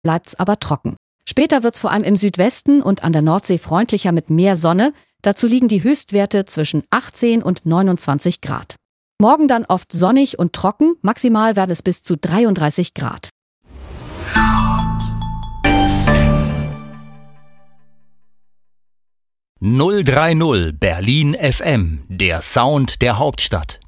bleibt's aber trocken. Später wird's vor allem im Südwesten und an der Nordsee freundlicher mit mehr Sonne. Dazu liegen die Höchstwerte zwischen 18 und 29 Grad. Morgen dann oft sonnig und trocken, maximal werden es bis zu 33 Grad. 030 Berlin FM, der Sound der Hauptstadt.